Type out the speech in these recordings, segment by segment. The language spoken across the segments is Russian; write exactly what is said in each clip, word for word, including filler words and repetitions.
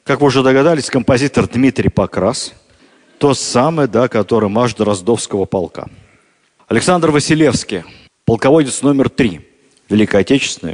Как вы уже догадались, композитор Дмитрий Покрас. Тот самый, да, который марш Дроздовского полка. Александр Василевский, полководец номер три Великой Отечественной,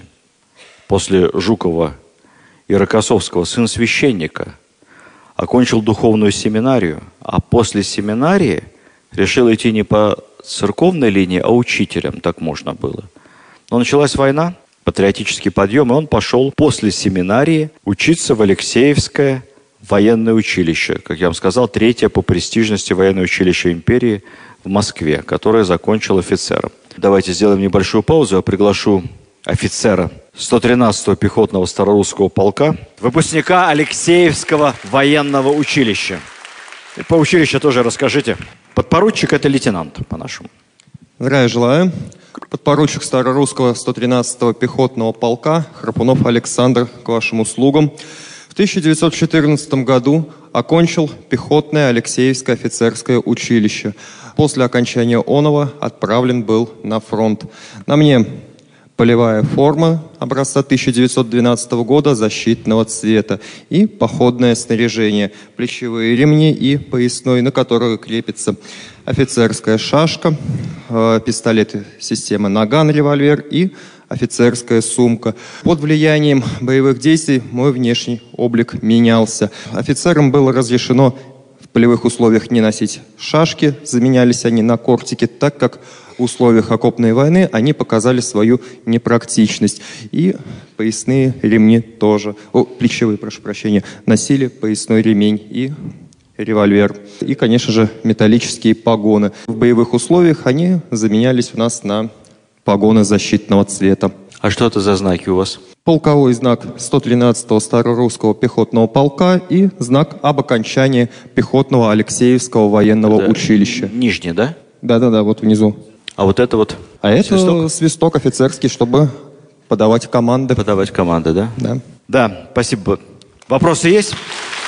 после Жукова и Рокоссовского, сын священника, окончил духовную семинарию, а после семинарии решил идти не по церковной линии, а учителем, так можно было. Но началась война, патриотический подъем, и он пошел после семинарии учиться в Алексеевское военное училище, как я вам сказал, третье по престижности военное училище империи в Москве, которое закончил офицером. Давайте сделаем небольшую паузу, я приглашу офицера сто тринадцатого пехотного старорусского полка, выпускника Алексеевского военного училища. И по училищу тоже расскажите. Подпоручик – это лейтенант, по-нашему. Здравия желаю. Подпоручик Старорусского сто тринадцатого пехотного полка Храпунов Александр к вашим услугам. В тысяча девятьсот четырнадцатом году окончил пехотное Алексеевское офицерское училище. После окончания оного отправлен был на фронт. На мне полевая форма образца тысяча девятьсот двенадцатого года защитного цвета и походное снаряжение, плечевые ремни и поясной, на который крепится офицерская шашка, э, пистолеты системы «Наган», револьвер и офицерская сумка. Под влиянием боевых действий мой внешний облик менялся. Офицерам было разрешено в полевых условиях не носить шашки, заменялись они на кортики, так как в условиях окопной войны они показали свою непрактичность. И поясные ремни тоже, о, плечевые, прошу прощения, носили поясной ремень и револьвер. И, конечно же, металлические погоны. В боевых условиях они заменялись у нас на погоны защитного цвета. А что это за знаки у вас? Полковой знак сто тринадцатого Старорусского пехотного полка и знак об окончании пехотного Алексеевского военного это училища. Нижний, да? Да-да-да, вот внизу. А вот это вот А это свисток? свисток офицерский, чтобы подавать команды. Подавать команды, да? Да. Да, спасибо. Вопросы есть?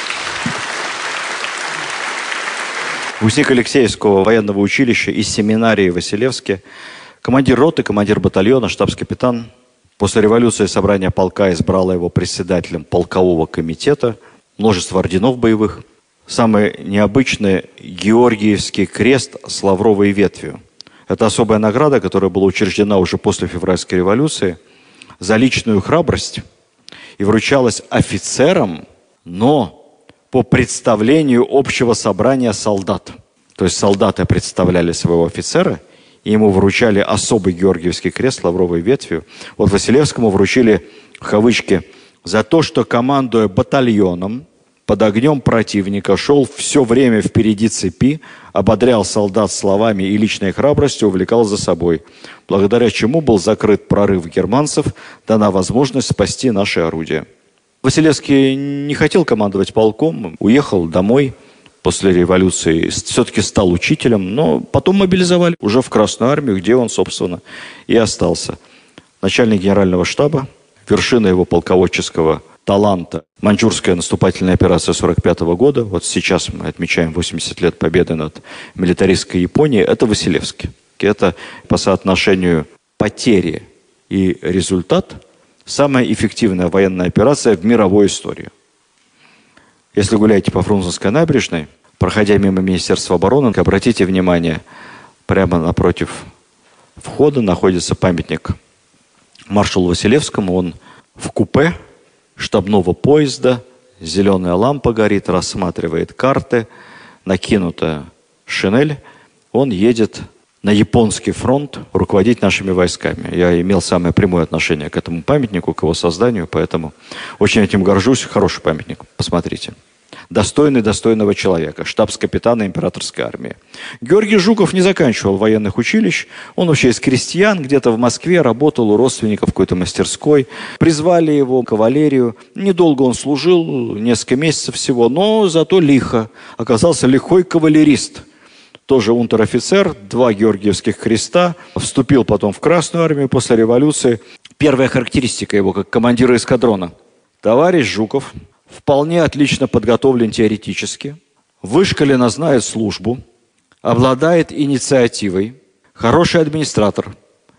Выпускник Алексеевского военного училища из семинарии Василевске, командир роты, командир батальона, штабс-капитан. После революции собрание полка избрало его председателем полкового комитета, множество орденов боевых. Самый необычный Георгиевский крест с лавровой ветвью. Это особая награда, которая была учреждена уже после февральской революции за личную храбрость и вручалась офицерам, но по представлению общего собрания солдат. То есть солдаты представляли своего офицера, и ему вручали особый Георгиевский крест с лавровой ветвью. Вот Василевскому вручили, в кавычки, за то, что, командуя батальоном, под огнем противника, шел все время впереди цепи, ободрял солдат словами и личной храбростью, увлекал за собой, благодаря чему был закрыт прорыв германцев, дана возможность спасти наши орудия. Василевский не хотел командовать полком, уехал домой после революции, все-таки стал учителем, но потом мобилизовали уже в Красную армию, где он, собственно, и остался. Начальник генерального штаба, вершина его полководческого таланта. Маньчжурская наступательная операция сорок пятого года, вот сейчас мы отмечаем восемьдесят лет победы над милитаристской Японией, это Василевский. Это по соотношению потери и результат самая эффективная военная операция в мировой истории. Если гуляете по Фрунзенской набережной, проходя мимо Министерства обороны, обратите внимание, прямо напротив входа находится памятник маршалу Василевскому. Он в купе штабного поезда, зеленая лампа горит, рассматривает карты, накинутая шинель. Он едет на японский фронт руководить нашими войсками. Я имел самое прямое отношение к этому памятнику, к его созданию, поэтому очень этим горжусь. Хороший памятник, посмотрите. Достойный достойного человека, штабс-капитана императорской армии. Георгий Жуков не заканчивал военных училищ. Он вообще из крестьян, где-то в Москве работал у родственников в какой-то мастерской. Призвали его в кавалерию. Недолго он служил, несколько месяцев всего, но зато лихо. Оказался лихой кавалерист. Тоже унтер-офицер, два Георгиевских креста. Вступил потом в Красную армию после революции. Первая характеристика его как командира эскадрона. Товарищ Жуков вполне отлично подготовлен теоретически, вышкаленно знает службу, обладает инициативой, хороший администратор,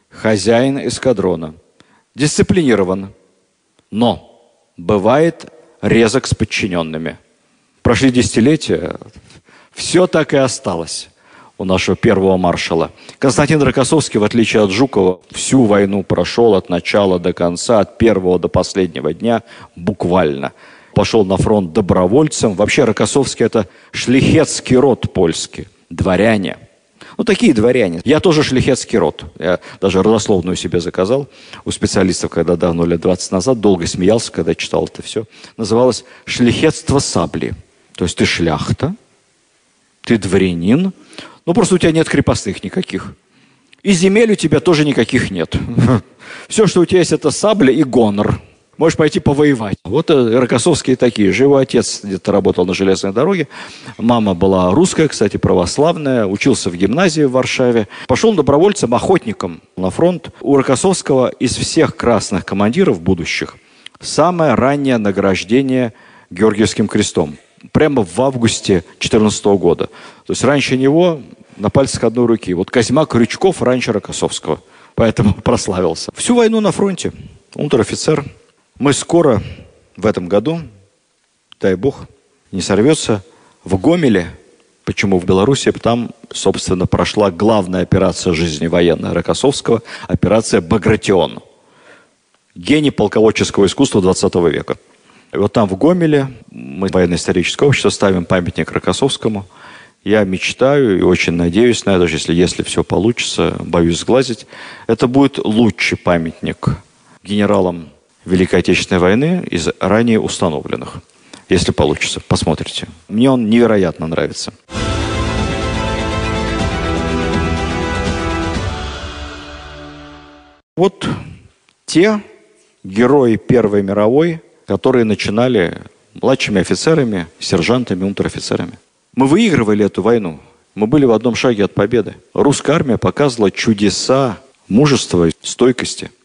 хозяин эскадрона, дисциплинирован, но бывает резок с подчиненными. Прошли десятилетия, все так и осталось у нашего первого маршала. Константин Рокоссовский, в отличие от Жукова, всю войну прошел от начала до конца, от первого до последнего дня, буквально. Пошел на фронт добровольцем. Вообще Рокоссовский – это шляхетский род польский, дворяне. Ну, такие дворяне. Я тоже шляхетский род. Я даже родословную себе заказал у специалистов, когда давно, лет двадцать назад, долго смеялся, когда читал это все. Называлось «Шляхетство сабли». То есть ты шляхта, ты дворянин, ну, просто у тебя нет крепостных никаких. И земель у тебя тоже никаких нет. Все, что у тебя есть, это сабля и гонор. Можешь пойти повоевать. Вот Рокоссовские такие же. Его отец где-то работал на железной дороге. Мама была русская, кстати, православная. Учился в гимназии в Варшаве. Пошел добровольцем, охотником на фронт. У Рокоссовского из всех красных командиров будущих самое раннее награждение Георгиевским крестом. Прямо в августе две тысячи четырнадцатого года. То есть раньше него на пальцах одной руки. Вот Козьма Крючков раньше Рокоссовского. Поэтому прославился. Всю войну на фронте. Унтер-офицер. Мы скоро, в этом году, дай бог, не сорвется, в Гомеле, почему в Беларуси, там, собственно, прошла главная операция жизни военной Рокоссовского, операция «Багратион». Гений полководческого искусства двадцатого века. И вот там в Гомеле мы, военно-историческое общество, ставим памятник Рокоссовскому. Я мечтаю и очень надеюсь на это, даже если, если все получится, боюсь сглазить, это будет лучший памятник генералам Великой Отечественной войны из ранее установленных. Если получится, посмотрите. Мне он невероятно нравится. Вот те герои Первой мировой, которые начинали младшими офицерами, сержантами, унтер-офицерами. Мы выигрывали эту войну. Мы были в одном шаге от победы. Русская армия показывала чудеса мужества и стойкости.